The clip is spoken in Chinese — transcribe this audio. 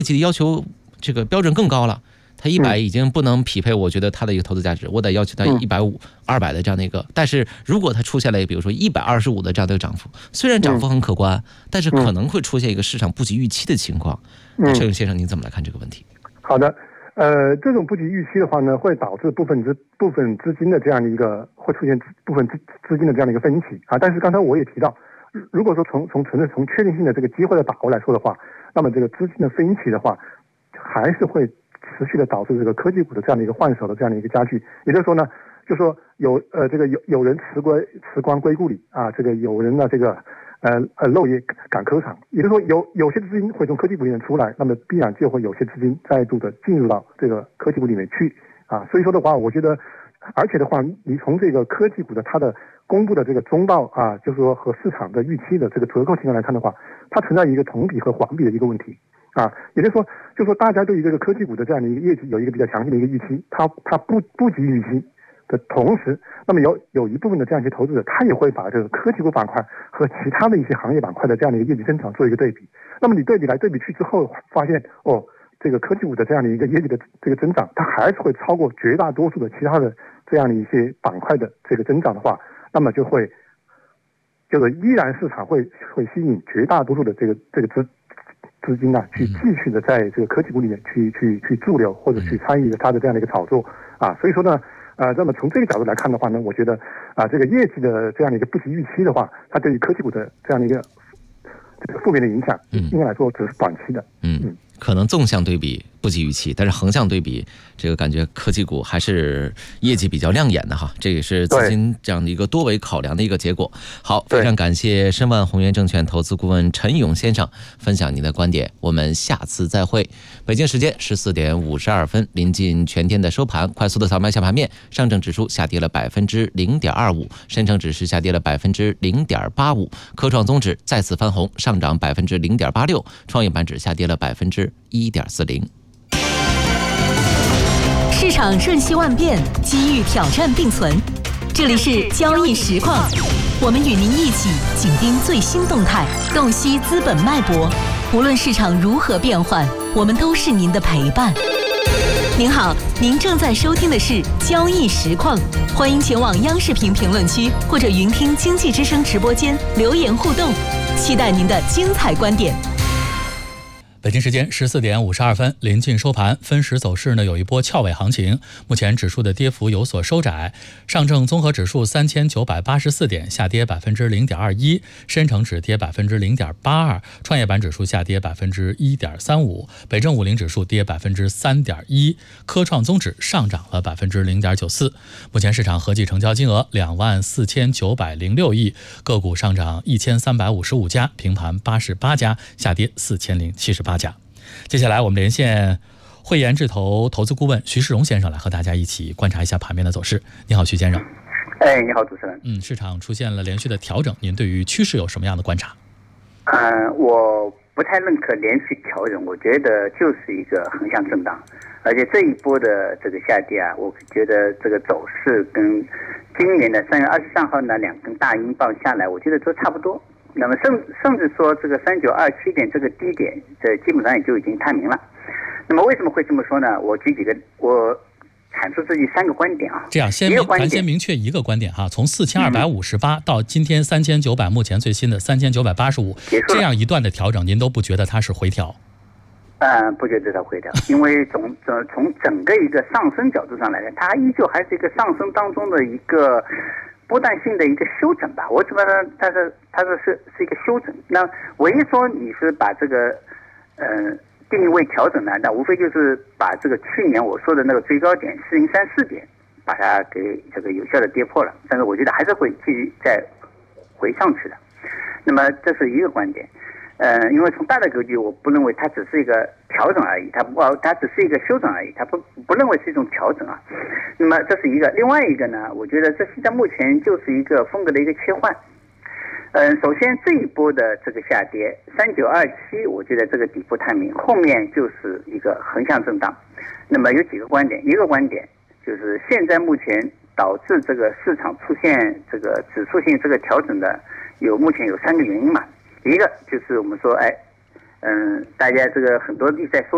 企的要求这个标准更高了。它100已经不能匹配，我觉得它的一个投资价值，我得要求它150、200的这样的一个。但是如果它出现了比如说125的这样的一个涨幅，虽然涨幅很可观，但是可能会出现一个市场不及预期的情况。那陈勇先生，您怎么来看这个问题？ 好的，这种不及预期的话呢，会导致部分资金的这样的一个会出现部分资金的这样的一个分歧啊。但是刚才我也提到，如果说从确定性的这个机会的把握来说的话，那么这个资金的分歧的话，还是会持续的导致这个科技股的这样的一个换手的这样的一个加剧。也就是说呢，就说有人辞官归故里啊，这个有人呢漏夜赶科场。也就是说有些资金会从科技股里面出来，那么必然就会有些资金再度的进入到这个科技股里面去啊。所以说的话，我觉得，而且的话，你从这个科技股的它的公布的这个中报啊，就是说和市场的预期的这个折扣情况来看的话，它存在一个同比和环比的一个问题。啊，也就是说大家对于这个科技股的这样的一个业绩有一个比较强劲的一个预期，它不及预期的同时，那么有一部分的这样一些投资者，他也会把这个科技股板块和其他的一些行业板块的这样的一个业绩增长做一个对比。那么你对比来对比去之后，发现这个科技股的这样的一个业绩的这个增长，它还是会超过绝大多数的其他的这样的一些板块的这个增长的话，那么就是依然市场会吸引绝大多数的这个资金啊，去继续的在这个科技股里面去驻留或者去参与它的这样的一个炒作啊。所以说呢，那么从这个角度来看的话呢，我觉得这个业绩的这样的一个不及预期的话，它对于科技股的这样的一个这个负面的影响，应该来说只是短期的。 可能纵向对比不及预期，但是横向对比，这个感觉科技股还是业绩比较亮眼的哈，这也是资金这样的一个多维考量的一个结果。好，非常感谢申万宏源证券投资顾问陈勇先生分享您的观点，我们下次再会。北京时间14点52分，临近全天的收盘，快速的扫描下盘面，上证指数下跌了0.25%，深成指数下跌了0.85%，科创综指再次翻红，上涨0.86%，创业板指下跌了1.40%。 市场瞬息万变，机遇挑战并存。这里是交易实况，我们与您一起紧盯最新动态，洞悉资本脉搏。无论市场如何变换，我们都是您的陪伴。您好，您正在收听的是交易实况，欢迎前往央视评论区或者云听经济之声直播间留言互动，期待您的精彩观点。 北京时间14点52分，临近收盘，分时走势呢有一波翘尾行情。目前指数的跌幅有所收窄，上证综合指数3984点，下跌0.21%，深成指跌0.82%，创业板指数下跌1.35%，北证50指数跌3.1%，科创综指上涨了0.94%。目前市场合计成交金额24906亿，个股上涨1355家，平盘88家，下跌4078家。接下来我们连线汇研智投投资顾问徐世荣先生来和大家一起观察一下盘面的走势。你好，徐先生。 你好，主持人。 市场出现了连续的调整，您对于趋势有什么样的观察？ 我不太认可连续调整，我觉得就是一个横向震荡，而且这一波的这个下跌啊，我觉得这个走势跟今年的3月23号那2根大阴棒下来，我觉得都差不多。那么甚至说这个3927点这个低点，这基本上也就已经探明了。那么为什么会这么说呢？我举几个，我阐述自己3个观点啊。 这样，咱先明确一个观点哈，从4258到今天3900，目前最新的3985，这样一段的调整，您都不觉得它是回调？ 不觉得它回调，因为从整个一个上升角度上来看，它依旧还是一个上升当中的一个波段性的一个修整吧。我怎么呢？它是一个修整。那唯一说你是把这个定义为调整呢，那无非就是把这个去年我说的那个最高点4034点，把它给这个有效的跌破了。但是我觉得还是会继续再回上去的。那么这是一个观点。因为从大的格局，我不认为它只是一个调整而已，它只是一个修整而已，它不认为是一种调整啊。那么这是一个，另外一个呢，我觉得这现在目前就是一个风格的一个切换。首先这一波的这个下跌3927，我觉得这个底部探明，后面就是一个横向震荡。那么有几个观点，一个观点就是现在目前导致这个市场出现这个指数性这个调整的目前有3个原因嘛。一个就是我们说，大家这个很多地在说